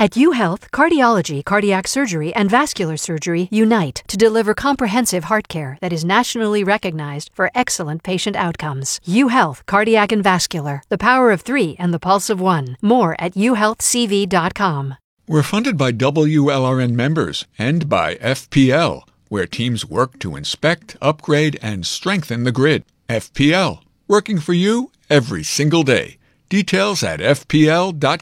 At UHealth, cardiology, cardiac surgery, and vascular surgery unite to deliver comprehensive heart care that is nationally recognized for excellent patient outcomes. UHealth, cardiac and vascular, the power of 3 and the pulse of 1. More at uhealthcv.com. We're funded by WLRN members and by FPL, where teams work to inspect, upgrade, and strengthen the grid. FPL, working for you every single day. Details at fpl.com.